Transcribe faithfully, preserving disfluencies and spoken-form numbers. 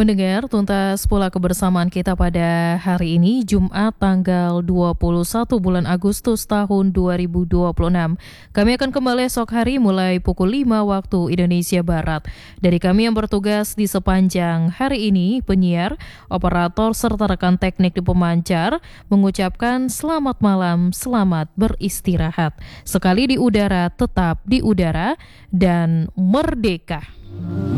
Pendengar, tuntas pula kebersamaan kita pada hari ini, Jumat tanggal dua puluh satu bulan Agustus tahun dua ribu dua puluh enam. Kami akan kembali esok hari mulai pukul lima waktu Indonesia Barat. Dari kami yang bertugas di sepanjang hari ini, penyiar, operator, serta rekan teknik di pemancar, mengucapkan selamat malam, selamat beristirahat. Sekali di udara, tetap di udara, dan merdeka.